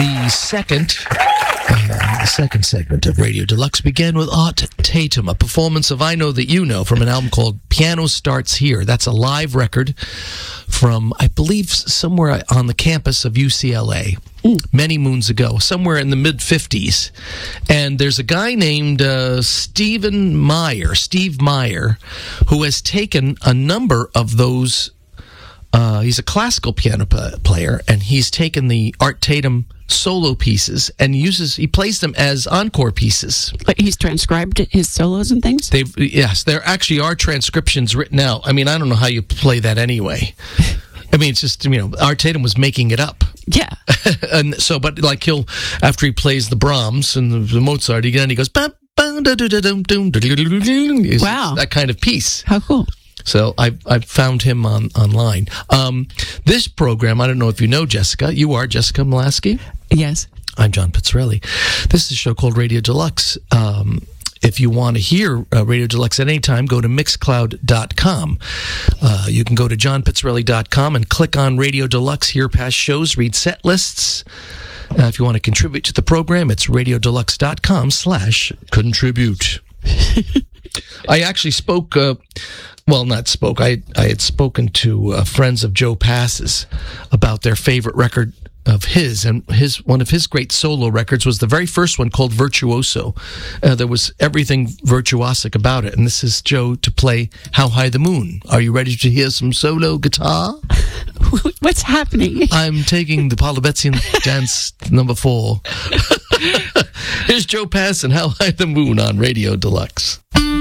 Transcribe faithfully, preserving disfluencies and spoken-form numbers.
The second, uh, the second segment of Radio Deluxe began with Art Tatum, a performance of I Know That You Know from an album called Piano Starts Here. That's a live record from, I believe, somewhere on the campus of U C L A. Mm. Many moons ago, somewhere in the mid-fifties. And there's a guy named uh, Stephen Meyer, Steve Meyer, who has taken a number of those. Uh, he's a classical piano p- player, and he's taken the Art Tatum solo pieces and uses, he plays them as encore pieces. Like he's transcribed his solos and things? They've, yes, there actually are transcriptions written out. I mean, I don't know how you play that anyway. I mean, it's just, you know, Art Tatum was making it up. Yeah. And so, but like he'll, after he plays the Brahms and the, the Mozart, again, he goes, wow, that kind of piece. How cool. So I I found him on online. Um, this program, I don't know if you know Jessica. You are Jessica Molaski? Yes. I'm John Pizzarelli. This is a show called Radio Deluxe. Um, if you want to hear uh, Radio Deluxe at any time, go to mixcloud dot com. Uh, you can go to john pizzarelli dot com and click on Radio Deluxe, hear past shows, read set lists. Uh, if you want to contribute to the program, it's radiodeluxe.com slash contribute. I actually spoke, uh, well, not spoke, I, I had spoken to uh, friends of Joe Pass's about their favorite record of his, and his one of his great solo records was the very first one called Virtuoso. Uh, there was everything virtuosic about it, and this is Joe to play How High the Moon. Are you ready to hear some solo guitar? What's happening? I'm taking the Polybetzian dance number four. Here's Joe Pass and How High the Moon on Radio Deluxe.